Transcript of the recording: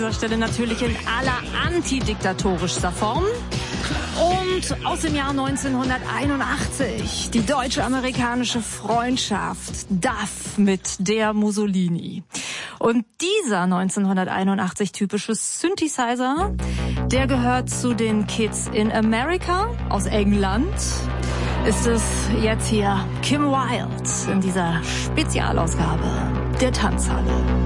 dieser Stelle natürlich in aller antidiktatorischster Form. Und aus dem Jahr 1981, die deutsche-amerikanische Freundschaft DAF mit der Mussolini. Und dieser 1981 typische Synthesizer, der gehört zu den Kids in America aus England. Ist es jetzt hier Kim Wilde in dieser Spezialausgabe der Tanzhalle.